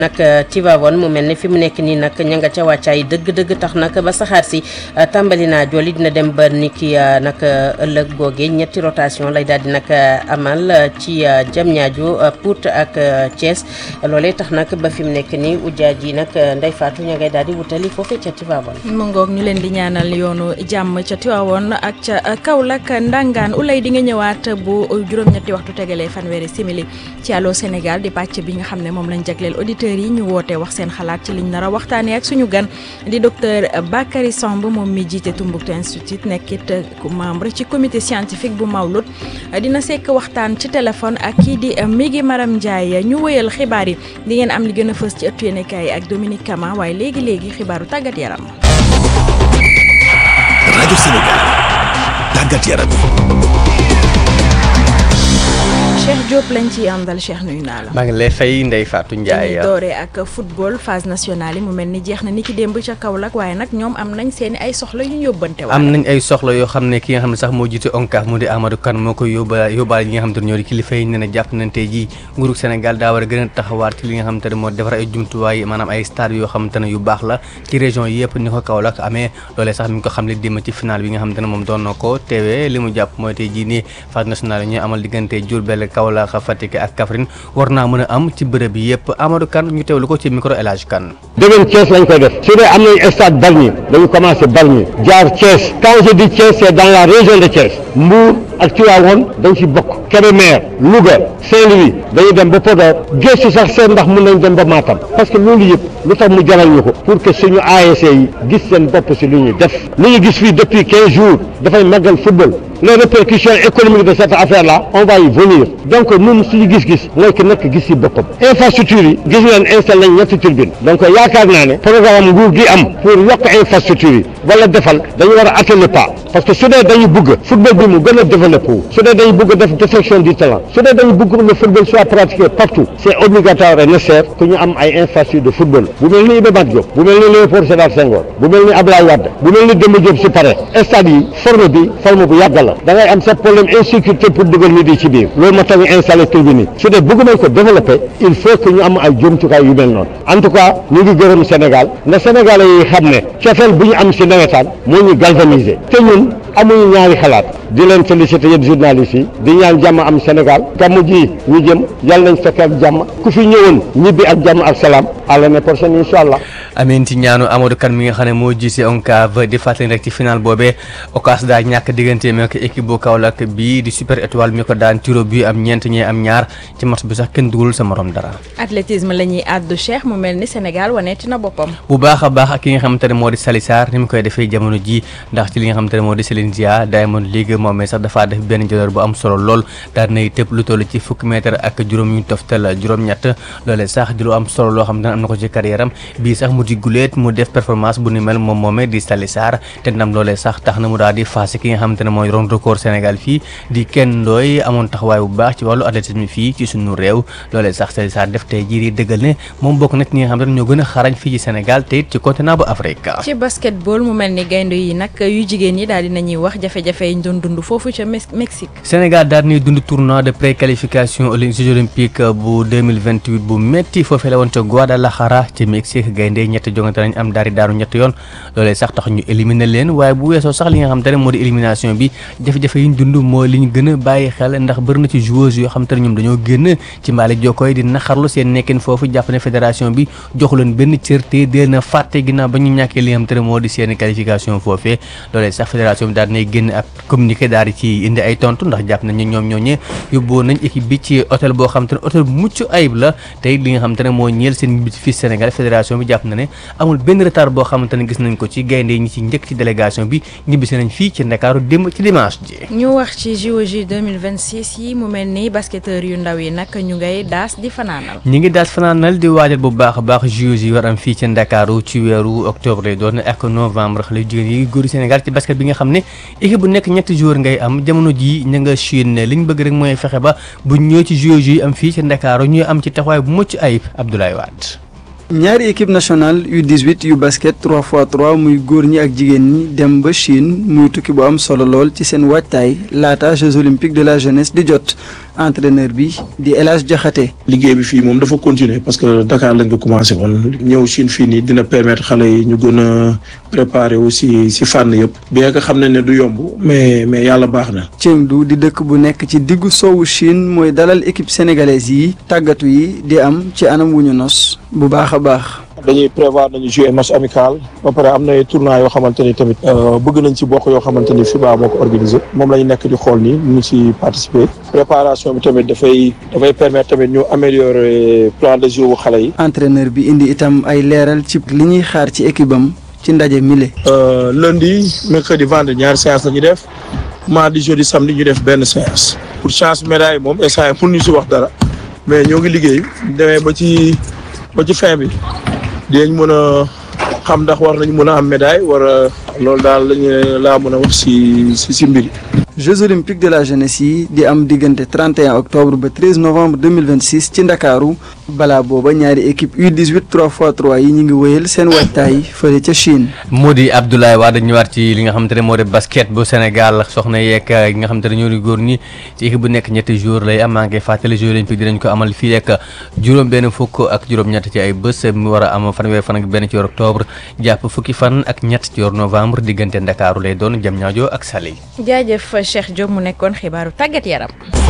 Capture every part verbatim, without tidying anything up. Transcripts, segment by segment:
nag Tivaouane mu mel ne fi mu nekk nii nag ña nga ca wàccaay dëgg-dëgg tax nag ba saxaar si tàmbali naa joli dina dem ba niki nag ëllëg googe ñetti rotation lay daal di nag amal ci Diamniadio Pout ak Thiès loolee tax nag ba fi mu nekk nii ujjaaj yi nag Ndeye Fatou ña ngay daal di wutali foofee ca Tivaouane. mu ngoog ñu leen di ñaanal yoonu jàmm ca Tivaouane ak ca Kaolack Ndangaan ulay di nga ñëwaat bu juróom-ñetti waxtu tegalee fanweeri simili ci Allô Sénégal di pàcc bi nga xam ne moom lañ jagleel auditeurs yi ñu woote wax seen xalaat ci liñ nar a waxtaanee ak suñu gan di docteur Bakary Samb moom mi jiite Tombouctou Institute nekkit membre ci comité scientifique bu Mawlud dina sekk waxtaan ci téléphone ak kii di Migi Maram Ndiaye ñu wëyal xibaar yi di ngeen am li gën a fës ci ëttu yéenekaay yi ak Dominique Kama waaye léegi léegi xibaaru tàggat yaram. rajo Sénégal tàggat yaram. Cheikh Diop lañ ci àndal Cheikh nuyu naa la. maa ngi lay fay Ndeye Fatou Ndiaye. ñu dooree ak football phase nationale yi mu mel ni jeex na ni ki démb ca Kaolack waaye nag ñoom am nañ seen ay soxla yu ñu yóbbante waaye. am nañ ay soxla yoo xam ne ki nga xam ne sax moo jiite ONCAV mu di Amadou Kane moo koy yóbba yóbbaale yi nga xam te ne ñoo di kilifa yi ne na jàpp nañ tey jii nguurug Sénégal daa war a gën a taxawaat ci li nga xam te ne moo defar ay jumtuwaay maanaam ay stade yoo xam te ne yu baax la ci région yi yëpp ni ko Kaolack amee loolee sax mi ngi ko xam ne démb ci final bi nga xam te ne moom doon na ko teewee li mu jàpp mooy tey jii nii phase nationale yi ñuy amal diggante Diourbel Kaolack Fatick ak Kaffrine war naa mën a am ci bërëb yi yëpp Amadou Kane ñu teewlu ko ci micro El Hadj Kane. déwén Thiès lañ koy def su dee am nañ stade Bargny dañu commencé Bargny jaar Thiès quand je dis Thiès c'est dans la région de Thiès Mbour ak Tivaouane dañ ci bokk Kébémer Louga Saint-Louis dañuy dem ba Podor gëstu sax seen ndax mën nañ dem ba Matam parce que loolu yëpp lu tax mu jaral ñu ko pour que suñu A S C yi gis seen bopp si lu ñuy def li ñu gis fii depuis quinze jours dafay màggal football les répercussions économiques de cette affaire là on va y venir donc ñun suñu gis-gis mooy que nekk gis si boppam infrastructure yi gis ngeen installé nañ ñetti turbine donc yaakaar naa ne programme nguur gi am pour yokk infrastructure yi wala defal dañu war a atteler pas parce que su dee dañu bëgg football bi mu gën a développé wu su dee dañu bëgg def détection du talent su dee dañu bëgg le football soit pratiqué partout c'est obligatoire et nécessaire que ñu am ay infrastructure de football bu mel ni Iba Mar Diop bu mel ni Léopold Sédar Senghor bu mel ni Abdoulaye Wade bu mel ni Demba Diop si pare stade yi forme bi forme bu yàgg la da ngay am sa problème insécurité pour dugal nit yi ci biir loolu moo tax ñu installé tribune yi su dee bëgg nañ ko développé il faut que ñu am ay jumtukaay yu mel noonu en tout cas ñu ngi gërëm Sénégal na Sénégalais yi xam ne cofeel bu ñu am si nawetaan moo ñu galvaniser te ñun amuñu ñaari xalaat di leen féliciter yéen journalistes yi di ñaan jàmm am Sénégal gàmmu ji ñu jëm yàlla nañ fekk ak jàmm ku fi ñëwoon ñibbi ak jàmm ak salaam à l'année prochaine incha allah. amiin ci ñaanu Amadou Kane mi nga xam ne moo jiite ONCAV di fàttali rek ci final boobee Okas daa ñàkk digganteem ak équipe bu Kaolack bii di Super Étoile mi ko daan tiro bi am ñeent ñee am ñaar ci match bi sax kenn dugul sa morom dara. athlétisme la ñuy àddu Cheikh mu mel ni Sénégal waneeti na boppam. bu baax a baax ak ki nga xamante ne moo di Sali Sarr ni mu koy defee jamono ji ndax ci li nga xamante ne moo di Céline Dia Diamond League moom mais sax dafaa def benn jëloor bu am solo lool daal nay tëb lu toll ci fukki mètre ak juróom ñu toftal juróom-ñett loolee sax di lu am solo loo xam ne am na ko ci carrière am bii sax mu di guleet mu def performance bu ni mel moom moomee di Sali Sarr te ndam loolee sax tax na mu daal di faase ki nga xamante ne mooy ron record Sénégal fii di kenn ndooy amoon taxawaay bu baax ci wàllu athlétisme fii ci suñu réew loolee sax Sali Sarr def tey jii di dëggal ne moom bokk na ci ñi nga xam ne ñoo gën a xarañ fii ci Sénégal te it ci continent bu Afrique. ci basketball mu mel ni gaynde yi nag yu jigéen yi daal di nañuy wax jafe-jafe yi ñu doon dund foofu ca Mexique. Sénégal daal di dund tournoi de préqualification aux Jeux olympiques bu deux mille vingt-huit bu métti foofee la woon ca Guadalajara ci Mexique gaynde ñetti jongante nañ am daal di daaru ñetti yoon loolee sax tax ñu éliminer leen waaye bu weesoo sax li nga xam te ne moo di élimination bi jafe-jafe yi ñu dund mooy li ñu gën a bàyyi xel ndax bëri na ci joueuses yoo xam te ne ñoom dañoo génn ci mbaali jokkoy di naxarlu seen nekkin foofu jàpp ne fédération bi joxu leen benn cër te dee na fàtte ginnaaw ba ñu ñàkkee li nga xam te ne moo di seen qualification foofee loolee sax fédération bi daal dinay génn ak communiqué daal di ci indi ay tontu ndax jàpp nañ ñoom ñooñee yóbboo nañ équipe bi ci hôtel boo xam te ne hôtel bu mucc ayib la tey li nga xam te ne moo ñeel seen ñibbi fii Sénégal fédération bi jàpp na ne amul benn retard boo xamante ne gis nañ ko ci gaynde ñi ci njëkk ci délégation bi ñibbisi nañ fii ci Ndakaaru démb ci dimanche ji. ñu wax ci J O J deux mille vingt-six yi mu mel ni basketteurs yu ndaw yi nag ñu ngay daas di fanaanal. ñi ngi daas fanaanal di waajal bu baax a baax J O J yi war am fii ci Ndakaaru ci weeru octobre lay doon ak novembre xale jigéen yi góori Sénégal ci basket bi nga xam ne équipe bu nekk ñetti joueur ngay am jamono ji ña nga Chine li ñu bëgg rek mooy fexe ba bu ñëw ci J O J yi am fii ci Ndakaaru ñuy am ci taxawaay bu mucc ayib Abdoulaye Wade. ñaari équipe nationale U dix-huit yu basket trois fois trois muy góor ñi ak jigéen ñi dem ba Chine muy tukki bu am solo lool ci seen waajtaay laata Jeux olympiques de la jeunesse di jot entraîneur bi di El Hadj Diakhaté. liggéey bi fii moom dafa continuer parce que Dakar lañ ko commencé woon ñëw Chine fii nii dina permettre xale yi ñu gën a préparer aussi si fànn yëpp bien que xam nañ ne du yomb mais mais yàlla baax na. Chengdu di dëkk bu nekk ci diggu soowu Chine mooy dalal équipe sénégalaise yi tàggatu yi di am ci anam wu ñu nos bu baax a baax. dañuy prévoir nañu jouer match amical ba pare am na ay tournois yoo xamante ni tamit bëgg nañ ci bokk yoo xamante ni FIBA moo ko organisé moom la ñu nekk di xool nii ñu ngi ci participer préparation bi tamit dafay dafay permettre tamit ñu améliorer plan de jeu wu xale yi. entraîneur bi indi itam ay leeral ci li ñuy xaar ci équipe am ci ndaje mile. lundi mercredi vendredi ñaari séance la ñu def mardi jeudi samedi ñu def benn séance pour chance médaille moom instant pour ñu si wax dara mais ñoo ngi liggéey demee ba ci ba ci fin bi. dinañ mën a xam ndax war nañ mën a am médaille wala loolu daal lañu laa mën a wax ci ci ci mbir. Jeux olympiques de la jeunesse yi di am diggante trente et un octobre ba treize novembre deux mille vingt six ci Ndakaaru balaa booba ñaari équipe U dix-huit trois fois trois yi ñu ngi wéyal seen waajtaay fële ca Chine. moo di Abdoulaye Wade ñëwaat ci li nga xamante ne moo di basket bu Sénégal soxna yeeg yi nga xamante ne ñoo di góor ñi ci équipe bu nekk ñetti jours lay am maa ngi fàttali Jeux olympiques dinañ ko amal fii ak juróom-benn fukk ak juróom-ñett ci ay bés mu war a am fanweeri fan ak benn ci weeru octobre jàpp fukki fan ak ñett ci weeru novembre diggante Ndakaaru lay doon Diamniadio ak Saly. jaajëf Cheikh Diop mu nekkoon xibaaru tàggat yaram.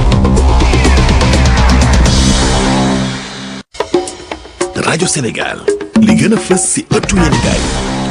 rajo Sénégal li gën a fës ci ëttu yéenekaay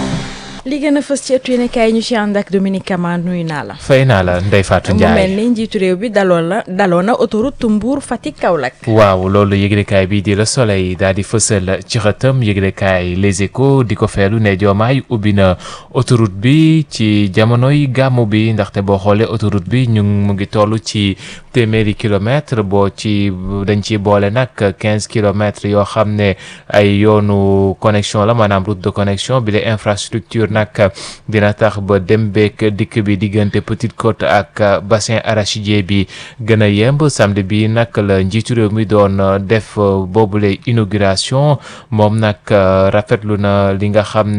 li gën a fës ci ëttu yéenekaay ñu ci ànd ak Dominique Kama nuyu naa la. fay naa la Ndeye Fatou Ndiaye mu mel ni njiitu réew bi daloon na daloon na autoroute Mbour Fatick Kaolack. waaw loolu yëglekaay bi di Le Soleil daal di fësal ci xëtam yëglekaay Les Échos di ko feelu ne Diomaye ubbi na autoroute bi ci jamonoy gàmmu bi ndaxte boo xoolee autoroute bi ñu mu ngi toll ci téeméeri kilomètre boo ci dañ ci boole nag quinze kilomètres yoo xam ne ay yoonu connexion la maanaam route de connexion bi la infrastructure nag dina tax ba dem beek dikk bi diggante Petite Côte ak bassin arachidier bi gën a yemb samedi bi nag la njiitu réew mi doon def boobule inauguration moom nag rafetlu na li nga xam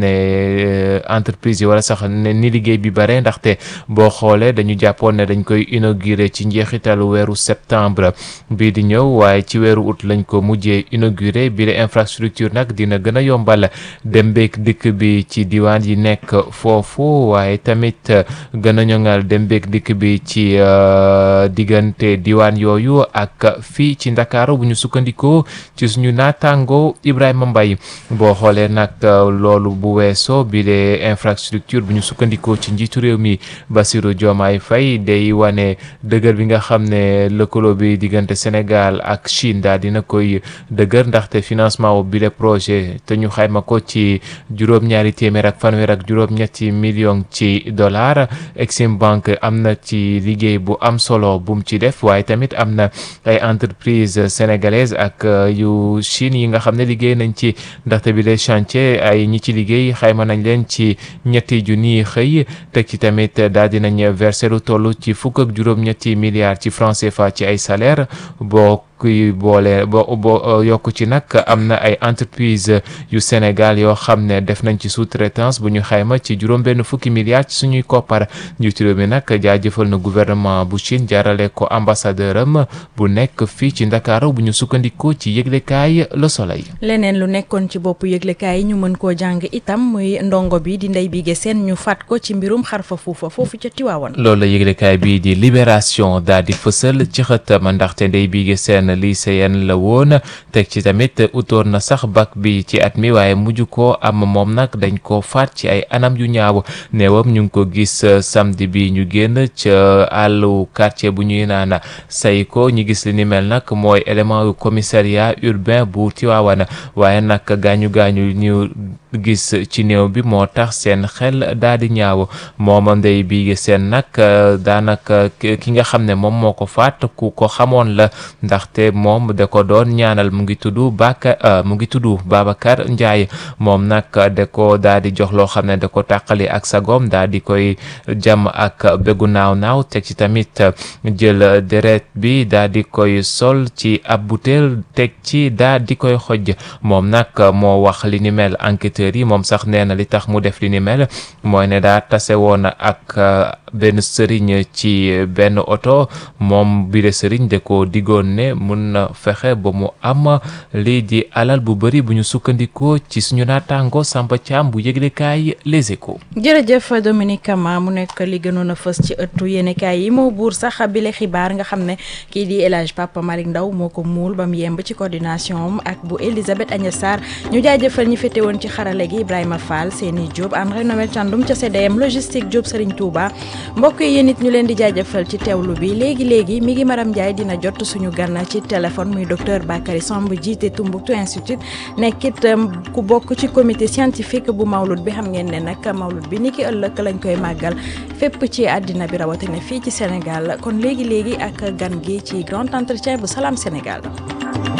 ne entreprise yi wala sax ne ni liggéey bi bare ndaxte boo xoolee dañu jàppoon ne dañ koy inaugurer ci njeexitalu weeru septembre bii di ñëw waaye ci weeru août lañ ko mujjee inaugurer bi la infrastructure nag dina gën a yombal dem beek dikk bi ci diwaan yi nekk foofu waaye tamit gën a ñoŋal dem beek dikk bi ci diggante diwaan yooyu ak fii ci Ndakaaru bu ñu sukkandikoo ci suñu naataango Ibrahima Mbaye boo xoolee nag loolu bu weesoo bi le infrastructure bu ñu sukkandikoo ci njiitu réew mi Bassirou Diomaye Faye day wane dëgër bi nga xam ne lëkkaloo bi diggante Sénégal ak Chine daal dina koy dëgër ndaxte financement wu bi le projet te ñu xayma ko ci juróom-ñaari téeméer ak fanweer ak juróom-ñetti million ci dollar Exim Bank am na ci liggéey bu am solo bu mu ci def waaye tamit am na ay entreprise sénégalaise ak yu Chine yi nga xam ne liggéey nañ ci ndaxte bi les chantier ay ñi ci liggéey xayma nañ leen ci ñetti junni xëy teg ci tamit daal dinañ verser lu toll ci fukk ak juróom-ñetti milliards ci francs C F A ci ay salaire boo kuy boole boo boo yokk ci nag am na ay entreprise yu Sénégal yoo xam ne def nañ ci sous-traitance bu ñu xayma ci juróom benn fukki milliards ci suñuy koppar njiitu réew mi nag jaajëfal na gouvernement bu Chine jaarale ko ambassadeur am bu nekk fii ci Ndakaaru bu ñu sukkandikoo ci yëglekaay Le Soleil. leneen lu nekkoon ci boppu yëglekaay yi ñu mën koo jàng itam muy ndongo bi di Ndeye Bigué Sène ñu faat ko ci mbirum xarfa fuufa foofu ca Tiwaawan. loolu la yëglekaay bii di Libération daal di fësal ci xëtam ndaxte Ndeye Bigué Sène lycéenne la woon teg ci tamit utoon na sax bac bi ci at mi waaye mujj koo am moom nag dañ koo faat ci ay anam yu ñaaw neewam ñu ngi ko gis samedi bi ñu génn ca àllu quartier bu ñuy naan Sayko ñu gis li ni mel nag mooy élément yu commissariat urbain bu Tivaouane waaye nag gaañu gaañu ñu gis ci néew bi moo tax seen xel daal di ñaaw moom Ndeye Bigué Sène nag daanaka ki nga xam ne moom moo ko faat ku ko xamoon la ndaxte te moom da ko doon ñaanal mu ngi tudd Baka mu ngi tudd Babacar Ndiaye moom nag da ko daal di jox loo xam ne da ko tàqali ak sagom daal di koy jam ak bégu naaw naaw teg ci tamit jël deret bi daal di koy sol ci ab butéel teg ci daal di koy xoj moom nag moo wax li ni mel enquêteurs yi moom sax nee na li tax mu def li ni mel mooy ne daa tase woon ak benn sëriñ ci benn oto moom bi de sëriñ de ko diggoon ne mun na fexe ba mu am lii di alal bu bëri bu ñu sukkandikoo ci suñu naataango Samba Thiam bu yëglekaay Les Échos. jërëjëf Dominique Kama mu nekk li gënoon a fës ci ëttu yéenekaay yi moo buur sax bile xibaar nga xam ne kii di El Hadj Papa Malick Ndaw moo ko muul ba mu yemb ci coordination am ak bu Elisabeth Agnès Sarr ñu jaajëfal ñi fete woon ci xarale gi Ibrahima Fall Séni Diop André Noël Thiandoum ca C D M logistique Diop Serigne Touba mbokk yi yéen it ñu leen di jaajëfal ci teewlu bi léegi léegi mi ngi Maram Ndiaye dina jot suñu gan ci téléphone muy docteur Bakary Samb jiite Tombouctou Institute nekkit ku bokk ci comité scientifique bu Mawlud bi xam ngeen ne nag Mawlud bi ni ki ëllëg lañ koy màggal fépp ci àddina bi rawatina fii ci Sénégal kon léegi léegi ak gan gi ci grand entretien bu Salam Sénégal.